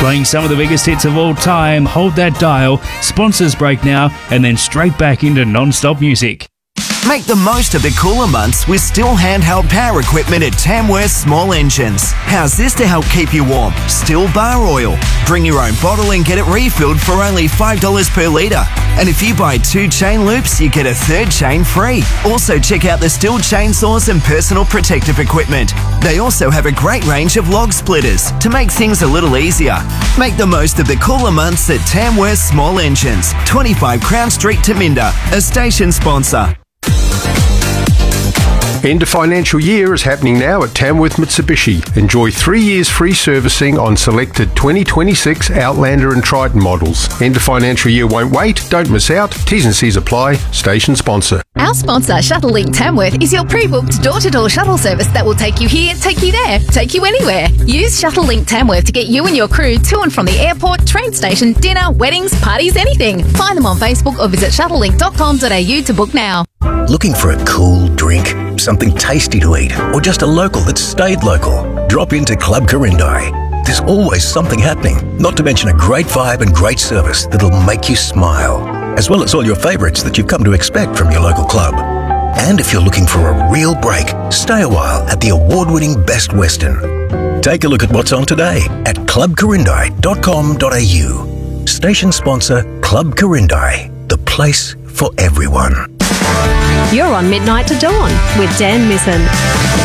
Playing some of the biggest hits of all time. Hold that dial. Sponsors break now, and then straight back into non-stop music. Make the most of the cooler months with Stihl handheld power equipment at Tamworth Small Engines. How's this to help keep you warm? Stihl bar oil. Bring your own bottle and get it refilled for only $5 per litre. And if you buy 2 chain loops, you get a 3rd chain free. Also check out the Stihl chainsaws and personal protective equipment. They also have a great range of log splitters to make things a little easier. Make the most of the cooler months at Tamworth Small Engines, 25 Crown Street, Taminda, a station sponsor. End of financial year is happening now at Tamworth Mitsubishi. Enjoy 3 years free servicing on selected 2026 Outlander and Triton models. End of financial year won't wait. Don't miss out. T's and C's apply. Station sponsor. Our sponsor, Shuttlelink Tamworth, is your pre-booked door-to-door shuttle service that will take you here, take you there, take you anywhere. Use Shuttlelink Tamworth to get you and your crew to and from the airport, train station, dinner, weddings, parties, anything. Find them on Facebook or visit shuttlelink.com.au to book now. Looking for a cool drink, something tasty to eat, or just a local that's stayed local? Drop into Club Corindai. There's always something happening, not to mention a great vibe and great service that'll make you smile, as well as all your favourites that you've come to expect from your local club. And if you're looking for a real break, stay a while at the award-winning Best Western. Take a look at what's on today at clubcorindai.com.au. Station sponsor Club Corindai, the place for everyone. You're on Midnight to Dawn with Dan Misson.